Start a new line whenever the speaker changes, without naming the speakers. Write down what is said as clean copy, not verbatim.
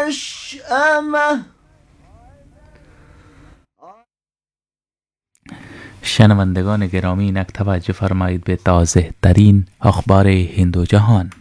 مشأمه.
شنوندگان گرامی، اینک توجه فرمایید به تازه ترین اخبار هند و جهان.